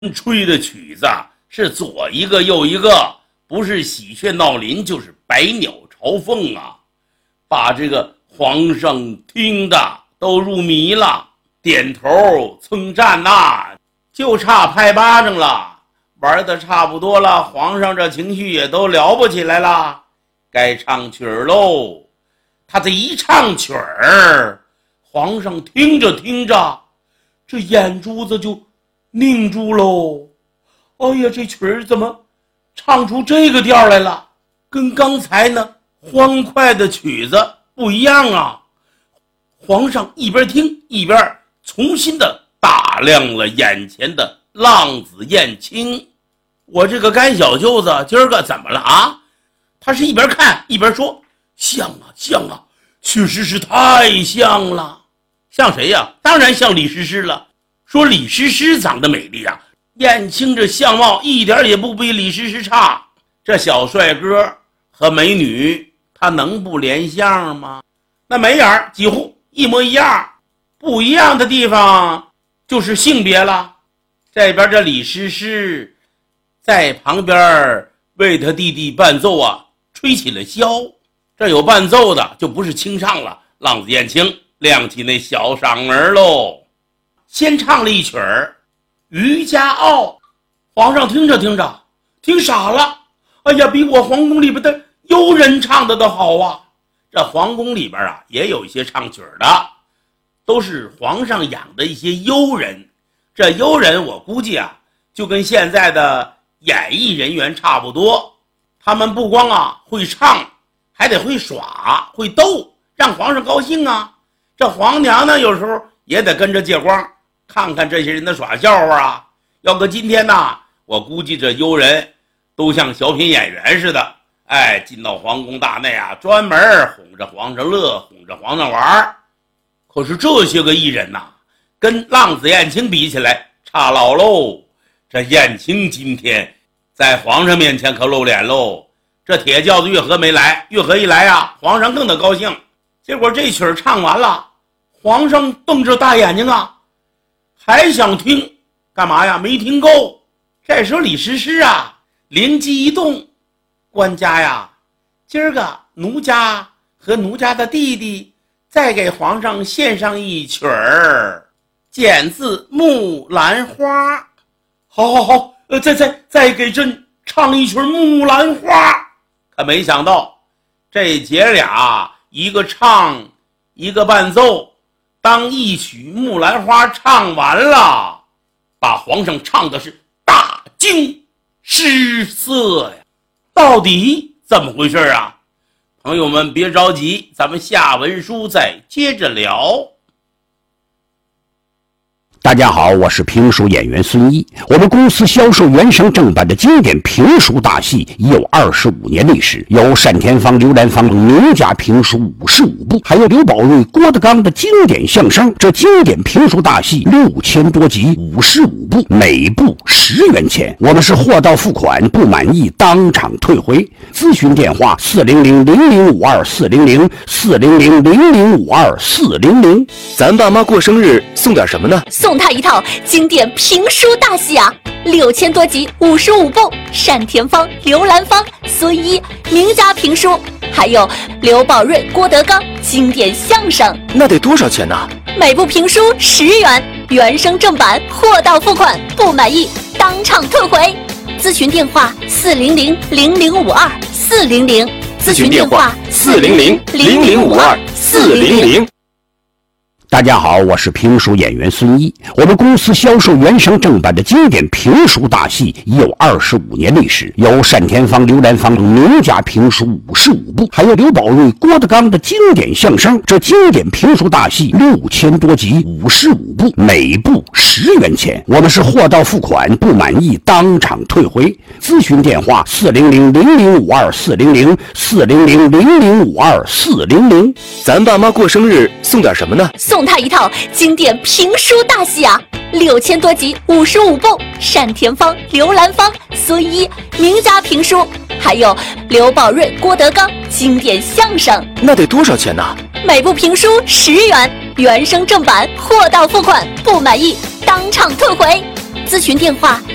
吹的曲子是左一个右一个，不是喜鹊闹林就是百鸟朝凤啊，把这个皇上听的都入迷了，点头称赞呐，就差拍巴掌了。玩的差不多了，皇上这情绪也都聊不起来了，该唱曲儿喽。他这一唱曲儿，皇上听着听着，这眼珠子就凝住喽。哎呀，这曲儿怎么唱出这个调来了？跟刚才呢欢快的曲子不一样啊！皇上一边听一边重新的打量了眼前的浪子燕青。我这个干小舅子今儿个怎么了啊？他是一边看一边说：像啊像啊，确实是太像了。像谁呀？当然像李师师了。说李师师长得美丽啊，燕青这相貌一点也不比李师师差。这小帅哥和美女他能不连相吗？那眉眼几乎一模一样，不一样的地方就是性别了。这边这李师师在旁边为他弟弟伴奏啊，吹起了箫。这有伴奏的就不是清唱了，浪子燕青亮起那小嗓门喽。先唱了一曲儿《渔家傲》，皇上听着听着听傻了。哎呀，比我皇宫里边的游人唱的都好啊。这皇宫里边啊也有一些唱曲的，都是皇上养的一些游人。这游人我估计啊就跟现在的演艺人员差不多，他们不光啊会唱，还得会耍会逗，让皇上高兴啊。这皇娘呢有时候也得跟着借光，看看这些人的耍笑话啊。要搁今天呢，我估计这游人都像小品演员似的，进到皇宫大内啊，专门哄着皇上乐，哄着皇上玩。可是这些个艺人呐，跟浪子燕青比起来差老喽。这燕青今天在皇上面前可露脸喽。这铁轿子月河没来，月河一来啊，皇上更得高兴。结果这曲儿唱完了，皇上瞪着大眼睛啊，还想听，干嘛呀？没听够。这时候李师师啊灵机一动，官家呀，今儿个奴家和奴家的弟弟再给皇上献上一曲儿，剪自木兰花。好好好，再给朕唱一曲木兰花。可没想到这姐俩一个唱一个伴奏，当一曲木兰花唱完了，把皇上唱的是大惊失色呀！到底怎么回事啊？朋友们别着急，咱们下文书再接着聊。 大家好，我是评书演员孙一。我们公司销售原声正版的经典评书大戏已有25年历史，有单田芳、刘兰芳名家评书55部，还有刘宝瑞、郭德纲的经典相声。这经典评书大戏6000多集，55部，每部10元钱。我们是货到付款，不满意当场退回。咨询电话400-0052-400-400-0052-400。 咱爸妈过生日送点什么呢？ 送他一套经典评书大戏啊，6000多集，55部，单田芳、刘兰芳、孙一名家评书，还有刘宝瑞、郭德纲经典相声。 那得多少钱呢？ 每部评书10元，原声正版，货到付款，不满意当场退回。咨询电话400-0052-400， 咨询电话400-0052-400。 大家好，我是评书演员孙一。我们公司销售原声正版的经典评书大戏已有25年历史，有单田芳、刘兰芳名家评书55部，还有刘宝瑞、郭德纲的经典相声。这经典评书大戏6000多集，55部，每部10元钱。我们是货到付款，不满意当场退回。咨询电话400-0052-400-400-0052-400。 咱爸妈过生日送点什么呢？ 送他一套经典评书大戏啊，6000多集，55部，单田芳、刘兰芳、孙一名家评书，还有刘宝瑞、郭德纲经典相声。 那得多少钱呢？ 每部评书10元，原声正版，货到付款，不满意当场退回。咨询电话